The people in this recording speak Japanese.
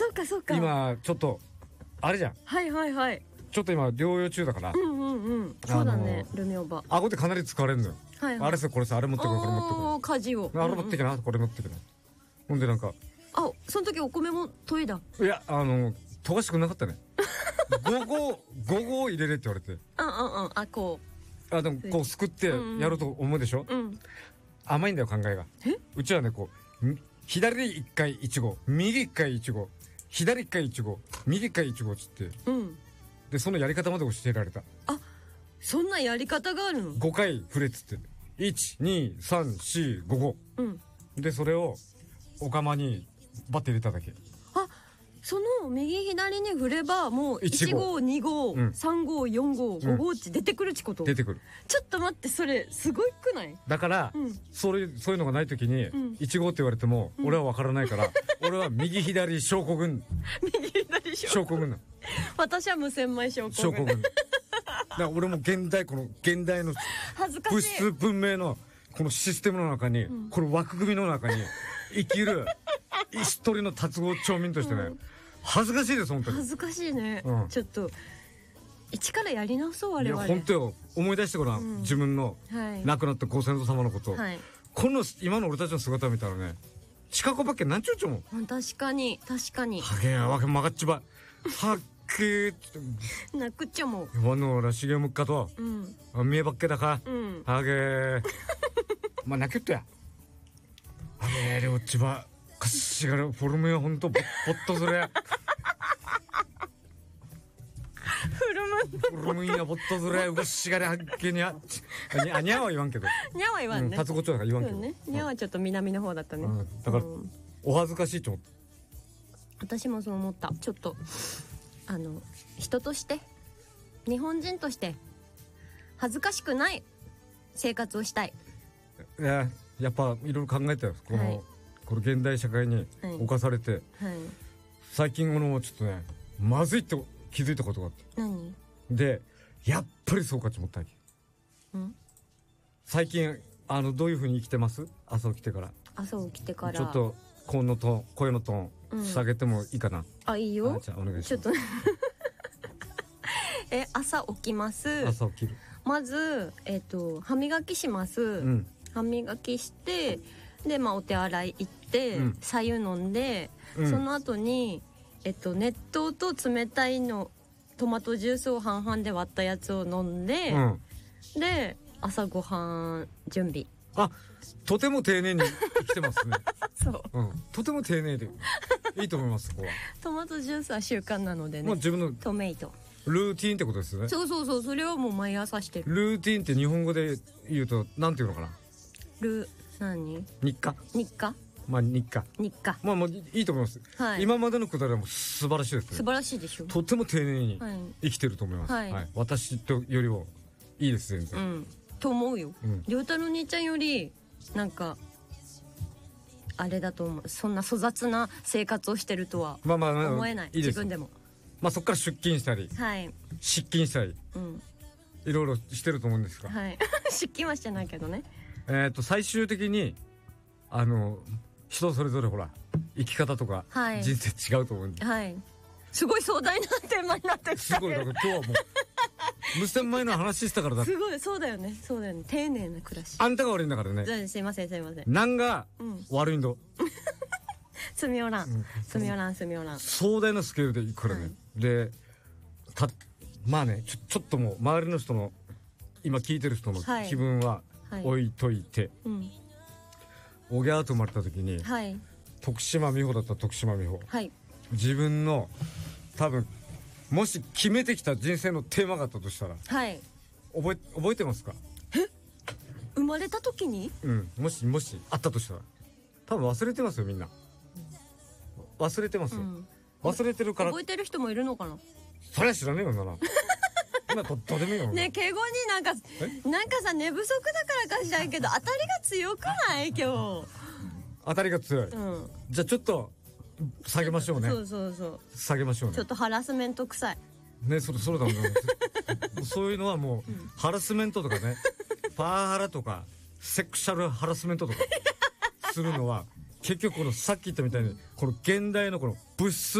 そうかそうか。 今ちょっとあれじゃん、 はいはいはい。 ちょっと今療養中だから、 うんうんうん。そうだね、ルミオバ。 顎でかなり使われるのよ、 はいはい。 あれさこれさ、あれ持ってくるこれ持ってくる、 家事を。 あれ持ってくな、これ持ってくな、ほんでなんか、 あ、その時お米も研いだ。 いや溶かしてくれなかったね5合入れれって言われて、 うんうんうん。あ、こでもこうすくってやろうと思うでしょ、 う。うん。 甘いんだよ考えが。うちはねこう左1回1合、右1回1合、左1回1合、右1回1合っつって、 うん。 でそのやり方まで教えられた。 あ、そんなやり方があるの 5回振れっつって、12345合、 うん。 でそれをお釜にバッて入れただけ。 あ、その右左に振ればもう 1 1号2号うん 3号4号5号って出てくるってこと、 出てくる。 ちょっと待って、それすごいくない？ だから、 うんそういうのがない時に、 ん 1号って言われても、俺は分からないから俺は右左証拠軍右左証拠軍なの。 私は無洗米証拠証拠軍だから俺も現代の恥ずかしい。 物質文明のこのシステムの中に、この枠組みの中に生きる一人の達合町民としてね、恥ずかしいです本当に。 恥ずかしいね、 うんちょっと一からやり直そう我いや 々。 本当よ、思い出してごらん、自分のはい亡くなったご先祖様のこと、 はい。 この今の俺たちの姿見たらね、近子ばっけなんちゅうちょも確かに確かにはげやわけ曲がっちばいはっけーって泣くっちゃもわのらしげむっかとう。うん見えばっけだかうんはげーまあ泣けっとやはげーでおっちばかっしがるフォルムやほんとぼっとすれフルムフォルムやぼっとすれうっしがれはっけにゃにゃは言わんけど、 にゃは言わんね。 達子町だから言わんけどそうね。にゃはちょっと南の方だったね。 だからうんお恥ずかしいと思って。 私もそう思った。ちょっと人として日本人として恥ずかしくない生活をしたい。 いややっぱいろいろ考えたよ、この、 はいこの現代社会に侵されて、 はい。 最近ちょっとねまずいって気づいたことがあって、 何？ でやっぱりそうかと思ったわけ。 うん？ 最近どういう風に生きてます？朝起きてから。 朝起きてから。 ちょっと声のトーン下げてもいいかな。 あ、いいよ。 じゃあお願いします。 ちょっと朝起きます。 朝起きる。 まず歯磨きします。 うん。 歯磨きしてでお手洗い行ってうん白湯飲んで、 うんその後に熱湯と冷たいのトマトジュースを半々で割ったやつを飲んで、 うん。 で朝ごはん準備。 あ、とても丁寧に生きてますね。 そう、 うん。とても丁寧でいいと思います。そこは。 トマトジュースは習慣なのでね。 まあ自分のトメイト。 ルーティーンってことですよね。 そうそうそう、それをもう毎朝してる。 ルーティーンって日本語で言うとなんていうのかな。 何？ 日課。 日課？ まあ日課。 日課。 まあもういいと思います。 はい今までのくだりはもう素晴らしいですね。 素晴らしいでしょ。 とても丁寧にはい生きてると思います。 はい私とよりもいいです全う然。 ん。と思うよ。 うんりょうたの兄ちゃんよりなんかあれだと思う。そんな粗雑な生活をしてるとはまあまあまあ思えない。 いいです自分でも。 まあそこから出勤したりはい。 失勤したりうん。 いろいろしてると思うんですが、 はい。出勤はしてないけどね。 最終的に人それぞれほら生き方とかはい人生違うと思うんで、 はい。すごい壮大なテーマになってきたけど。 すごいだから今日はもう無線前の話したからだってすごい、そうだよね。そうだよね。丁寧な暮らし。 あんたが悪いんだからね。 すいませんすいません。 何がうん悪いんだ、 すみおらん。すみおらんすみおらん。 壮大なスケールでいくからね、でまあねちょっともう周りの人の今聞いてる人のはい気分ははい置いといて、 うん。 おぎゃーと生まれた時に、 はい。 徳島美穂だったら徳島美穂、 はい。 自分の多分もし決めてきた人生のテーマがあったとしたらはい。 覚えてますか？ 生まれた時に？ うんもしあったとしたら多分忘れてますよみんな。忘れてますよ、 うん。 忘れてるから覚えてる人もいるのかな？ そりゃ知らねえよなら今どうでもいいよね、敬語になんかさ、寝不足だからかしらんけど当たりが強くない今当たりが強い、 日。うん。 じゃあちょっと下げましょうね。 そうそうそう。 下げましょうねちょっとハラスメント臭い。 ね。それだもんねそういうのはもう、ハラスメントとかねパワハラとかセクシャルハラスメントとかするのは結局このさっき言ったみたいにこの現代のこの物質